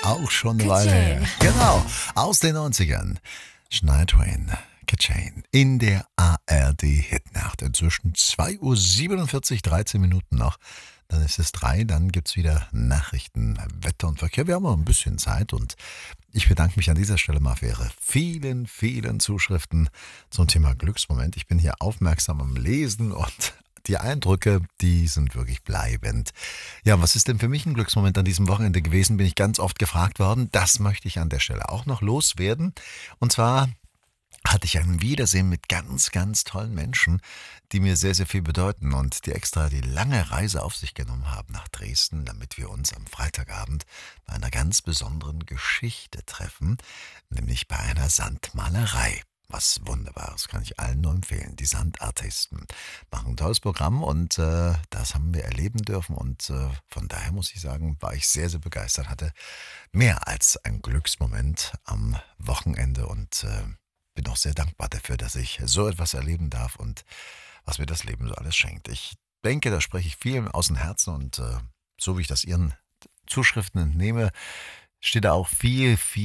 Auch schon eine Weile her. Genau, aus den 90ern. Shania Twain, Ka-Chain, in der ARD-Hitnacht. Inzwischen 2:47 Uhr, 13 Minuten noch. Dann ist es 3, dann gibt es wieder Nachrichten, Wetter und Verkehr. Wir haben noch ein bisschen Zeit und ich bedanke mich an dieser Stelle mal für Ihre vielen, vielen Zuschriften zum Thema Glücksmoment. Ich bin hier aufmerksam am Lesen und die Eindrücke, die sind wirklich bleibend. Ja, was ist denn für mich ein Glücksmoment an diesem Wochenende gewesen, bin ich ganz oft gefragt worden. Das möchte ich an der Stelle auch noch loswerden. Und zwar hatte ich ein Wiedersehen mit ganz, ganz tollen Menschen, die mir sehr, sehr viel bedeuten und die extra die lange Reise auf sich genommen haben nach Dresden, damit wir uns am Freitagabend bei einer ganz besonderen Geschichte treffen, nämlich bei einer Sandmalerei. Was Wunderbares, kann ich allen nur empfehlen. Die Sandartisten machen ein tolles Programm und das haben wir erleben dürfen und von daher muss ich sagen, war ich sehr, sehr begeistert, hatte mehr als ein Glücksmoment am Wochenende und bin auch sehr dankbar dafür, dass ich so etwas erleben darf und was mir das Leben so alles schenkt. Ich denke, da spreche ich viel aus dem Herzen und so wie ich das Ihren Zuschriften entnehme, steht da auch viel, viel